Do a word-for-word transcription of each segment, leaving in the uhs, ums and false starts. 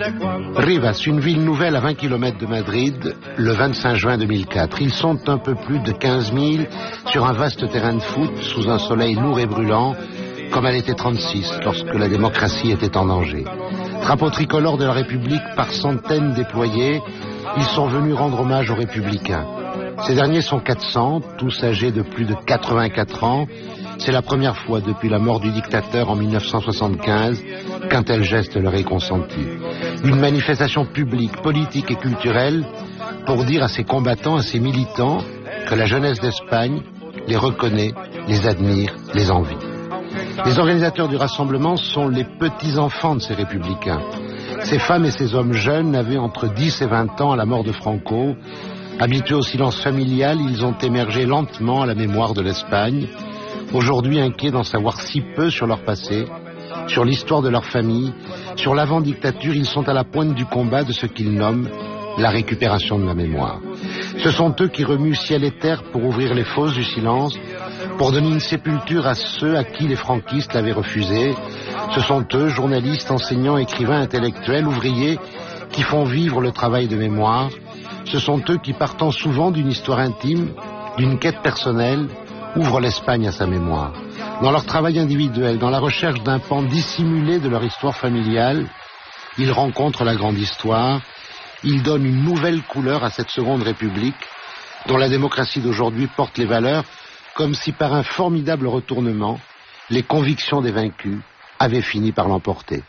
Rivas, une ville nouvelle à vingt kilomètres de Madrid, le vingt-cinq juin deux mille quatre. Ils sont un peu plus de quinze mille sur un vaste terrain de foot sous un soleil lourd et brûlant, comme à l'été trente-six, lorsque la démocratie était en danger. Drapeau tricolore de la République par centaines déployés, ils sont venus rendre hommage aux républicains. Ces derniers sont quatre cents, tous âgés de plus de quatre-vingt-quatre ans. C'est la première fois depuis la mort du dictateur en mille neuf cent soixante-quinze qu'un tel geste leur est consenti. Une manifestation publique, politique et culturelle pour dire à ces combattants, à ces militants, que la jeunesse d'Espagne les reconnaît, les admire, les envie. Les organisateurs du rassemblement sont les petits-enfants de ces républicains. Ces femmes et ces hommes jeunes avaient entre dix et vingt ans à la mort de Franco. Habitués au silence familial, ils ont émergé lentement à la mémoire de l'Espagne. Aujourd'hui inquiets d'en savoir si peu sur leur passé, sur l'histoire de leur famille, sur l'avant-dictature, ils sont à la pointe du combat de ce qu'ils nomment la récupération de la mémoire. Ce sont eux qui remuent ciel et terre pour ouvrir les fosses du silence, pour donner une sépulture à ceux à qui les franquistes l'avaient refusé. Ce sont eux, journalistes, enseignants, écrivains, intellectuels, ouvriers, qui font vivre le travail de mémoire. Ce sont eux qui, partant souvent d'une histoire intime, d'une quête personnelle, ouvrent l'Espagne à sa mémoire. Dans leur travail individuel, dans la recherche d'un pan dissimulé de leur histoire familiale, ils rencontrent la grande histoire, ils donnent une nouvelle couleur à cette seconde république, dont la démocratie d'aujourd'hui porte les valeurs, comme si par un formidable retournement, les convictions des vaincus avaient fini par l'emporter.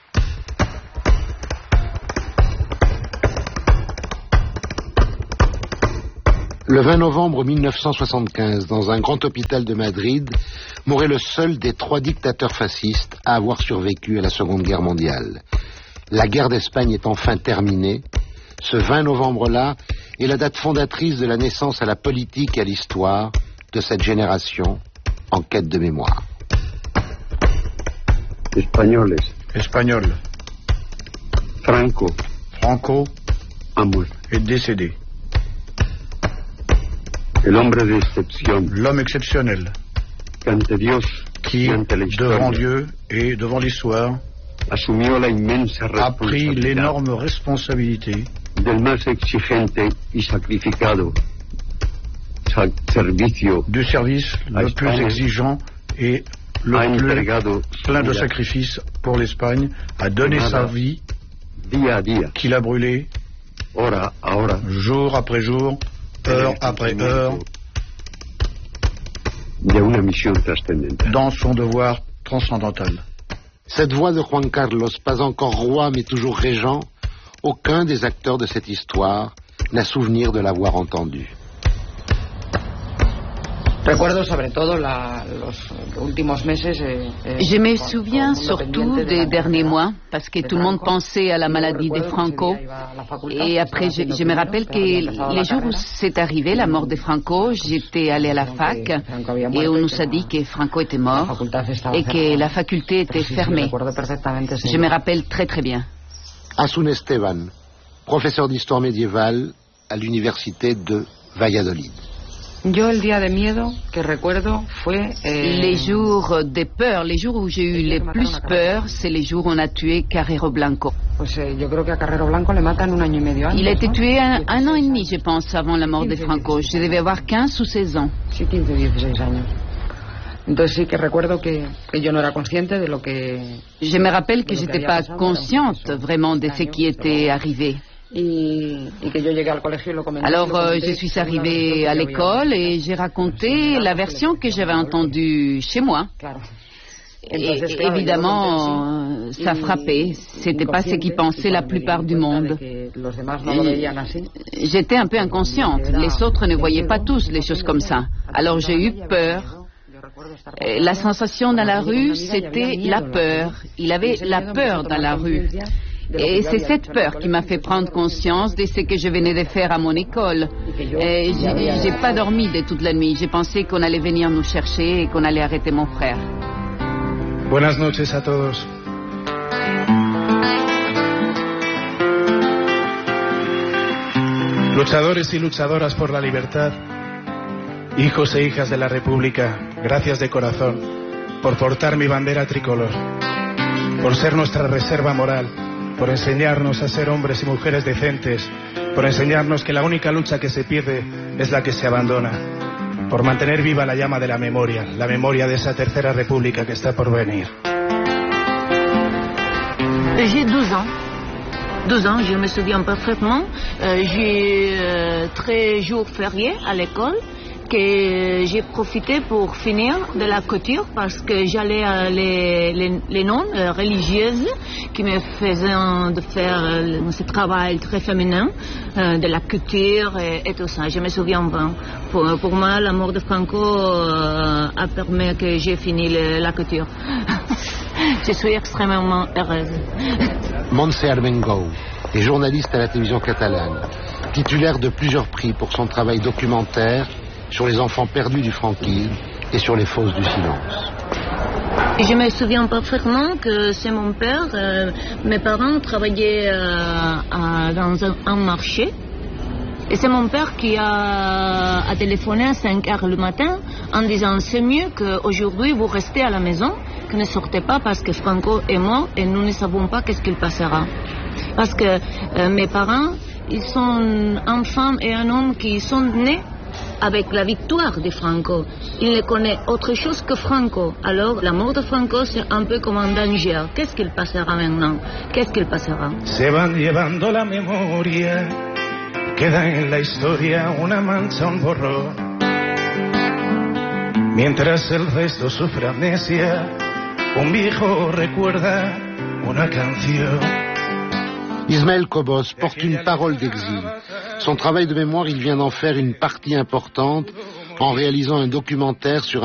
Le vingt novembre mille neuf cent soixante-quinze, dans un grand hôpital de Madrid, mourait le seul des trois dictateurs fascistes à avoir survécu à la Seconde Guerre mondiale. La guerre d'Espagne est enfin terminée. Ce vingt novembre-là est la date fondatrice de la naissance à la politique et à l'histoire de cette génération en quête de mémoire. Españoles. Espagnol. Franco. Franco Amos. est décédé. El hombre de excepción. L'homme exceptionnel Que ante Dios qui, y ante la historia, devant Dieu et devant l'histoire, asumió la inmensa a pris responsabilidad l'énorme responsabilité del más exigente y sacrificado sa- servicio du service à le plus Espagne, exigeant et le ha plus entregado plein de su vida sacrifices pour l'Espagne, a donné sa vie, día a día, qu'il a brûlée hora a hora, jour après jour, heure après heure, de una misión trascendental. dans son devoir transcendantal. Cette voix de Juan Carlos, pas encore roi mais toujours régent, aucun des acteurs de cette histoire n'a souvenir de l'avoir entendue. Recuerdo sobre todo la, los últimos meses. Eh, eh, Je me souviens surtout des derniers mois, parce que tout le monde pensait à la maladie de Franco. Et après, je, je me rappelle que les jours où c'est arrivé, la mort de Franco, j'étais allée à la fac et on nous a dit que Franco était mort et que la faculté était fermée. Je me rappelle très très bien. Asun Esteban, professeur d'histoire médiévale à l'université de Valladolid. Yo el día de miedo que recuerdo fue eh, Les jours de peur, les jours où j'ai eu le plus peur, c'est les jours où on a tué Carrero Blanco. Pues eh, yo creo que a Carrero Blanco le matan un año y medio antes. Il a été ¿no? tué un, un an et demi, je pense, avant la mort de Franco. Je devais avoir quinze ou seize ans. Sí, quince, dieciséis años. Entonces sí que recuerdo que, que yo no era consciente de lo que... Je me rappelle que je n'étais pas consciente vraiment de ce qui était arrivé. Y, y que yo llegué al colegio y lo comenté. Alors lo euh, comenté je suis seguramente arrivée lo à que l'école había- et j'ai raconté la version que j'avais entendue chez moi. Claro. Et, Entonces, claro, évidemment, yo lo euh, conté así, ça y- frappait. C'était pas ce qui pensait la plupart du monde. Los demás no lo veían así. J'étais un peu inconsciente. Les autres ne voyaient pas tous les choses comme ça. Alors j'ai eu peur. Et la sensation dans la rue, c'était la peur. Il avait la peur dans la rue. Et c'est cette peur qui m'a fait prendre conscience de ce que je venais de faire à mon école. Et j'ai j'ai pas dormi de toute la nuit. J'ai pensé qu'on allait venir nous chercher et qu'on allait arrêter mon frère. Buenas noches a todos. Luchadores y luchadoras por la libertad, hijos e hijas de la República, gracias de corazón por portar mi bandera tricolor, por ser nuestra reserva moral, por enseñarnos a ser hombres y mujeres decentes, por enseñarnos que la única lucha que se pierde es la que se abandona, por mantener viva la llama de la memoria, la memoria de esa tercera república que está por venir. J'ai douze ans. douze ans, je me souviens parfaitement. Euh, j'ai euh, treize jours fériés à l'école que j'ai profité pour finir de la couture parce que j'allais à les, les, les nonnes euh, religieuses qui me faisaient de faire euh, ce travail très féminin euh, de la couture et, et tout ça. Je me souviens bien. Pour, pour moi, la mort de Franco euh, a permis que j'ai fini le, la couture. Je suis extrêmement heureuse. Montse Armengou est journaliste à la télévision catalane, titulaire de plusieurs prix pour son travail documentaire sur les enfants perdus du franquisme et sur les fosses du silence. Je me souviens parfaitement que c'est mon père. Euh, mes parents travaillaient euh, à, dans un, un marché. Et c'est mon père qui a, a téléphoné à cinq heures le matin en disant c'est mieux qu'aujourd'hui vous restez à la maison, que ne sortez pas parce que Franco est mort et nous ne savons pas qu'est-ce qu'il passera. Parce que euh, mes parents, ils sont une femme et un homme qui sont nés avec la victoire de Franco. Il ne connaît autre chose que Franco. Alors la mort de Franco c'est un peu comme un danger. Qu'est-ce qu'il passera maintenant? Qu'est-ce qu'il passera? Se van llevando la memoria. Queda en la historia una mancha, un borrón, mientras el resto sufre amnesia, un viejo recuerda una canción. Ismaël Cobos porte une parole d'exil. Son travail de mémoire, il vient d'en faire une partie importante en réalisant un documentaire sur